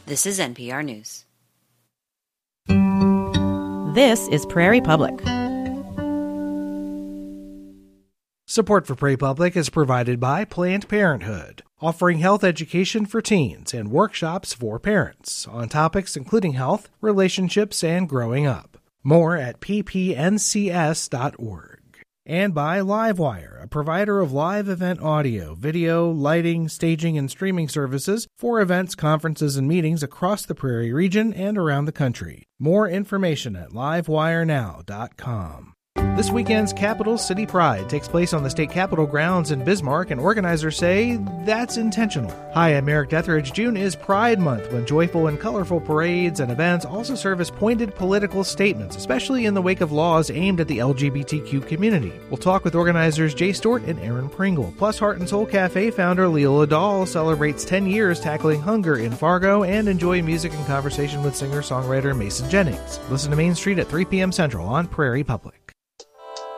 This is NPR News. This is Prairie Public. Support for Prairie Public is provided by Planned Parenthood, offering health education for teens and workshops for parents on topics including health, relationships, and growing up. More at ppncs.org. And by Livewire, a provider of live event audio, video, lighting, staging, and streaming services for events, conferences, and meetings across the Prairie region and around the country. More information at livewirenow.com. This weekend's Capital City Pride takes place on the state capitol grounds in Bismarck, and organizers say that's intentional. Hi, I'm Eric Detheridge. June is Pride Month, when joyful and colorful parades and events also serve as pointed political statements, especially in the wake of laws aimed at the LGBTQ community. We'll talk with organizers Jay Stewart and Aaron Pringle. Plus, Heart and Soul Cafe founder Leola Dahl celebrates 10 years tackling hunger in Fargo, and enjoy music and conversation with singer-songwriter Mason Jennings. Listen to Main Street at 3 p.m. Central on Prairie Public.